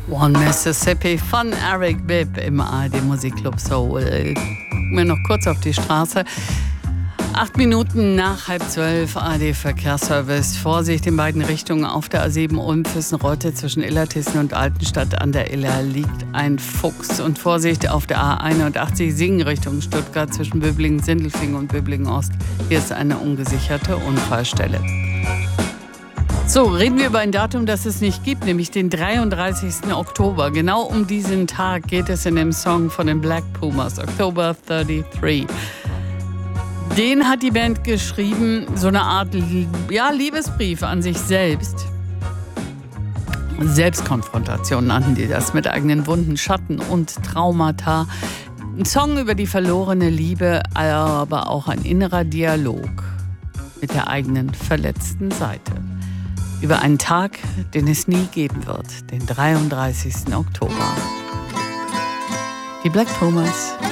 One Mississippi von Eric Bibb im ARD Musikclub Soul. Mir noch kurz auf die Straße. 8 Minuten nach 11:30 ARD Verkehrsservice. Vorsicht in beiden Richtungen auf der A7 Ulm-Füssen-Rotte zwischen Illertissen und Altenstadt an der Iller liegt ein Fuchs. Und Vorsicht auf der A81 Singen Richtung Stuttgart zwischen Böblingen-Sindelfingen und Böblingen-Ost. Hier ist eine ungesicherte Unfallstelle. So, reden wir über ein Datum, das es nicht gibt, nämlich den 33. Oktober. Genau um diesen Tag geht es in dem Song von den Black Pumas, October 33. Den hat die Band geschrieben, so eine Art Liebesbrief an sich selbst. Selbstkonfrontation nannten die das, mit eigenen Wunden, Schatten und Traumata. Ein Song über die verlorene Liebe, aber auch ein innerer Dialog mit der eigenen verletzten Seite. Über einen Tag, den es nie geben wird, den 33. Oktober. Die Black Pumas.